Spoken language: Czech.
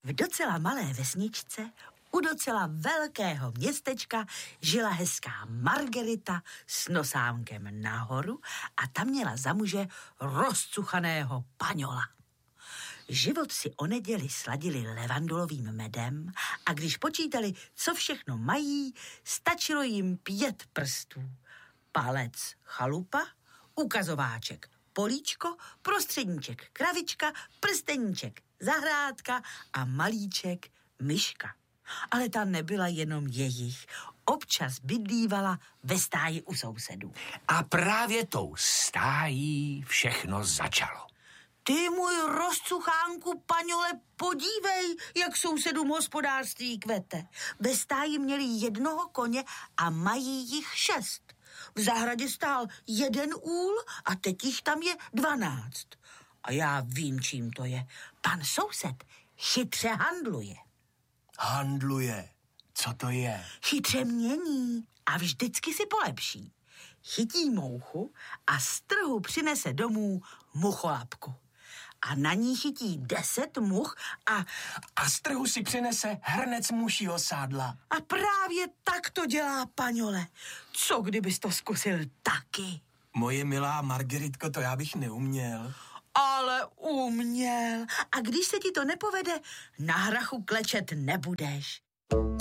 V docela malé vesničce u docela velkého městečka žila hezká Margarita s nosánkem nahoru a tam měla za muže rozcuchaného paňola. Život si o neděli sladili levandulovým medem a když počítali, co všechno mají, stačilo jim 5 prstů. Palec chalupa, ukazováček políčko, prostředníček kravička, prsteníček zahrádka a malíček myška. Ale ta nebyla jenom jejich. Občas bydlívala ve stáji u sousedů. A právě tou stájí všechno začalo. Ty můj rozcuchánku, paňole, podívej, jak sousedům hospodářství kvete. Ve stáji měli 1 koně a mají jich 6. V zahradě stál 1 úl a teď jich tam je 12. A já vím, čím to je. Pan soused chytře handluje. Handluje? Co to je? Chytře mění a vždycky si polepší. Chytí mouchu a z trhu přinese domů mucholapku. A na ní chytí 10 much A z trhu si přinese hrnec mušího sádla. A právě tak to dělá paňole. Co kdybys to zkusil taky? Moje milá Margaritko, to já bych neuměl. Ale uměl. A když se ti to nepovede, na hrachu klečet nebudeš.